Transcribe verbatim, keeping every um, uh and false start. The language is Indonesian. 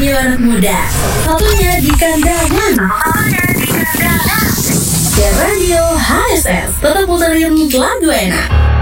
radio anak muda. Satunya di kandangan. Satunya di kandangan. Ya Radio H S S. Tetap puterin lagu enak.